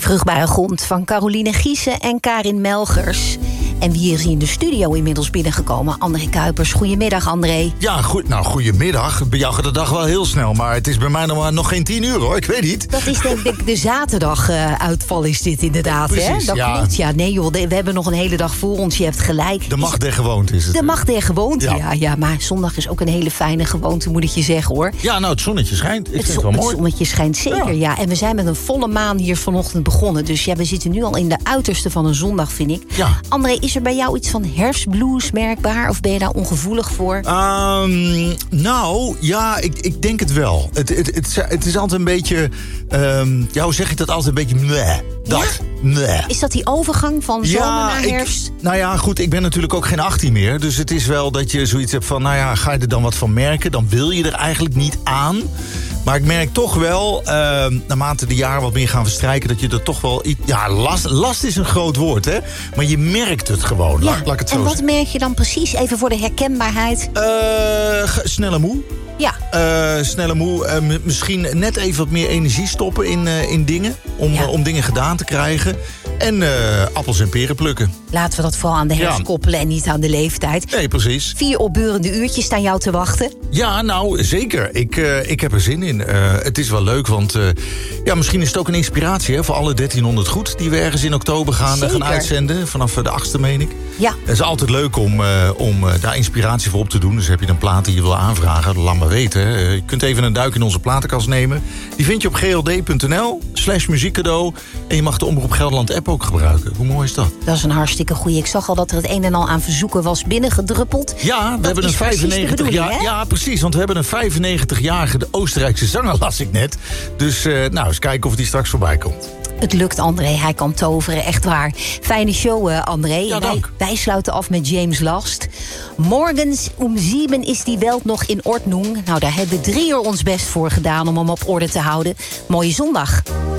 Vruchtbare grond van Caroline Giesen en Karin Melgers. En wie is hier in de studio inmiddels binnengekomen? André Kuipers. Goedemiddag, André. Ja, goedemiddag. Bij jou gaat de dag wel heel snel, maar het is bij mij nog geen 10 uur, hoor. Ik weet niet. Dat is denk ik de zaterdag-uitval is dit inderdaad, precies, hè? Dat klopt, ja. Nee joh, we hebben nog een hele dag voor ons. Je hebt gelijk. De macht der gewoonte is het. De macht der gewoonte, ja. Maar zondag is ook een hele fijne gewoonte, moet ik je zeggen, hoor. Ja, nou, het zonnetje schijnt. Ik vind het wel mooi. Het zonnetje schijnt zeker, ja. En we zijn met een volle maan hier vanochtend begonnen. Dus ja, we zitten nu al in de uiterste van een zondag, vind ik. Ja. André, is er bij jou iets van herfstblues merkbaar? Of ben je daar ongevoelig voor? Nou, ja, ik denk het wel. Het is altijd een beetje... hoe zeg ik dat? Altijd een beetje... Meh. Dat. Ja? Meh. Is dat die overgang van zomer naar herfst? Nou ja, goed, ik ben natuurlijk ook geen 18 meer. Dus het is wel dat je zoiets hebt van... Nou ja, ga je er dan wat van merken? Dan wil je er eigenlijk niet aan. Maar ik merk toch wel, naarmate de jaren wat meer gaan verstrijken... dat je er toch wel... Ja, last is een groot woord, hè? Maar je merkt het gewoon, Ja. laat ik het zo en wat zeggen. merk je dan precies? Even voor de herkenbaarheid. Snelle moe. Ja. Snelle moe. Misschien net even wat meer energie stoppen in dingen. Om dingen gedaan te krijgen. En appels en peren plukken. Laten we dat vooral aan de herfst koppelen en niet aan de leeftijd. Nee, precies. 4 opbeurende uurtjes staan jou te wachten. Ja, nou, zeker. Ik heb er zin in. Het is wel leuk, want misschien is het ook een inspiratie... Hè, voor alle 1300 goed die we ergens in oktober gaan uitzenden. Vanaf de 8e, meen ik. Ja. Het is altijd leuk om daar inspiratie voor op te doen. Dus heb je een plaat die je wil aanvragen, laat maar weten. Hè. Je kunt even een duik in onze platenkast nemen. Die vind je op gld.nl/muziekcadeau. En je mag de Omroep Gelderland app ook gebruiken. Hoe mooi is dat? Dat is een hartstikke goeie. Ik zag al dat er het een en al aan verzoeken was binnengedruppeld. Ja, we hebben een 95 jaar. Ja, precies, want we hebben een 95-jarige Oostenrijkse zanger, las ik net. Dus eens kijken of die straks voorbij komt. Het lukt, André. Hij kan toveren, echt waar. Fijne show, André. Ja, dank. Wij sluiten af met James Last. Morgens om 7 is die Welt nog in Ordnung. Nou, daar hebben we 3 uur ons best voor gedaan om hem op orde te houden. Mooie zondag.